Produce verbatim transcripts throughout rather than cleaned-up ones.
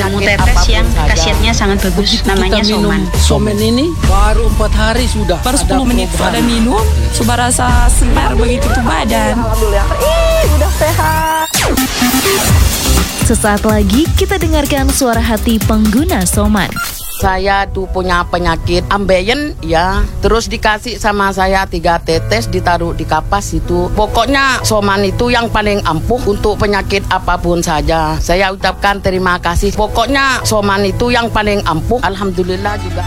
jamu tetes yang khasiatnya sangat bagus. Namanya Soman. Soman ini baru empat hari sudah. Baru sepuluh menit pada minum, sudah rasa segar begitu tuh badan. Alhamdulillah, ih udah sehat. Sesaat lagi kita dengarkan suara hati pengguna Soman. Saya tuh punya penyakit ambeien ya, terus dikasih sama saya tiga tetes ditaruh di kapas itu. Pokoknya Soman itu yang paling ampuh untuk penyakit apapun saja. Saya ucapkan terima kasih. Pokoknya Soman itu yang paling ampuh. Alhamdulillah juga.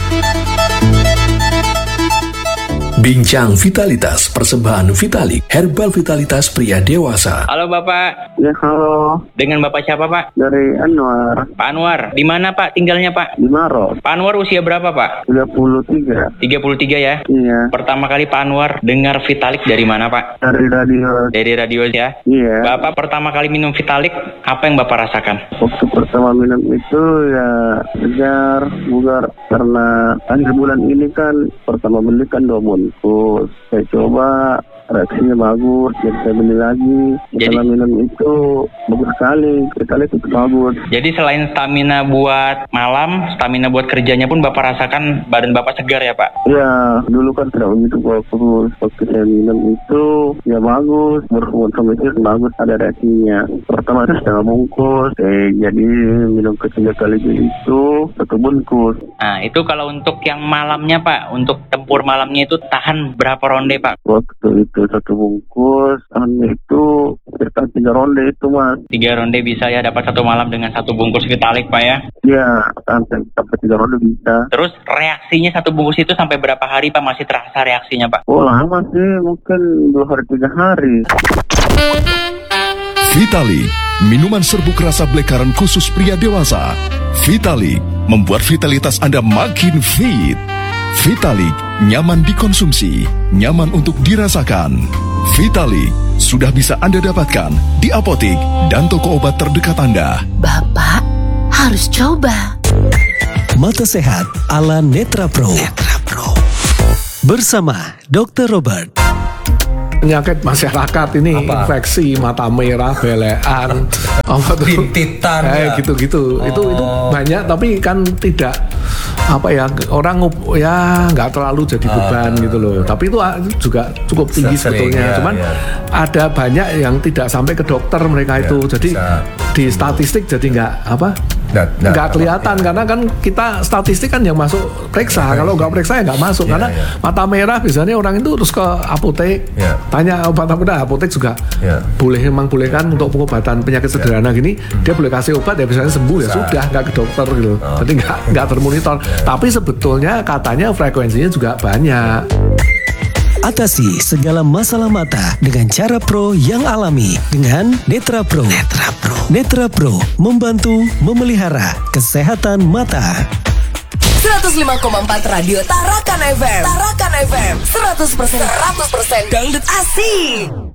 Bincang Vitalitas, persembahan Vitalik, herbal vitalitas pria dewasa. Halo Bapak. Ya halo. Dengan Bapak siapa Pak? Dari Anwar. Pak Anwar, di mana Pak tinggalnya Pak? Di Maros. Pak Anwar usia berapa Pak? tiga puluh tiga. tiga puluh tiga ya? Iya. Pertama kali Pak Anwar dengar Vitalik dari mana Pak? Dari radio. Dari radio ya? Iya. Bapak pertama kali minum Vitalik, apa yang Bapak rasakan? Waktu pertama minum itu ya segar, bugar. Karena akhir bulan ini kan pertama beli kan dua bungkus. Saya coba, reaksinya bagus, jadi saya beli lagi. Setelah Jadi, minum itu bagus sekali, sekali itu bagus. Jadi selain stamina buat malam, stamina buat kerjanya pun Bapak rasakan badan Bapak segar ya Pak? Ya, dulu kan tidak begitu bagus. Waktu saya minum itu ya bagus, berhubungan sama itu bagus, ada reaksinya. Pertama itu setengah bungkus, eh, jadi minum ketiga kali itu satu bungkus. Nah itu kalau untuk yang malamnya Pak, untuk tempur malamnya itu tahan berapa ronde Pak? Waktu itu satu bungkus, hanya itu sekitar tiga ronde itu mas. Tiga ronde bisa ya, dapat satu malam dengan satu bungkus Vitalik Pak ya? Iya, sampai sampai tiga ronde bisa. Terus reaksinya satu bungkus itu sampai berapa hari Pak masih terasa reaksinya Pak? Oh lama sih, mungkin dua hari tiga hari. Vitalik, minuman serbuk rasa black-currant khusus pria dewasa. Vitalik membuat vitalitas Anda makin fit. Vitalik nyaman dikonsumsi, nyaman untuk dirasakan. Vitalik sudah bisa Anda dapatkan di apotik dan toko obat terdekat Anda. Bapak harus coba. Mata Sehat ala Netra Pro. Netra Pro. Bersama dokter Robert. Penyakit masyarakat ini apa? Infeksi mata merah, belean, apa tuh? Bintitan eh, ya. gitu-gitu. Oh. Itu itu banyak tapi kan tidak apa ya orang ya nggak terlalu jadi beban uh, gitu loh. Tapi itu juga cukup tinggi sering, sebetulnya. Ya, Cuman ya. ada banyak yang tidak sampai ke dokter mereka ya, itu. Jadi bisa. Di statistik jadi nggak apa? Nggak, nggak kelihatan ya. Karena kan kita statistik kan yang masuk periksa. Ya, kalau nggak periksa ya nggak masuk. Ya, karena ya. mata merah biasanya orang itu terus ke apotek. Ya. Tanya obat apa, apotek juga ya. boleh memang boleh kan untuk pengobatan penyakit sederhana ya. gini hmm. dia boleh kasih obat ya biasanya sembuh ya sudah nggak ke dokter gitu. Oh. Jadi nggak nggak termonitor. Ya. Tapi sebetulnya katanya frekuensinya juga banyak. Atasi segala masalah mata dengan cara pro yang alami dengan Netra Pro. Netra Pro. Netra Pro membantu memelihara kesehatan mata. seratus lima koma empat Radio Tarakan F M. Tarakan F M seratus persen seratus persen dangdut asik.